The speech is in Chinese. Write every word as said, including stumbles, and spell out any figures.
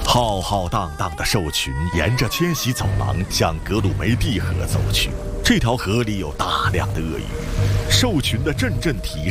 浩浩荡荡的兽群沿着迁徙走廊向格鲁梅蒂河走去。这条河里有大量的鳄鱼，兽群的阵阵啼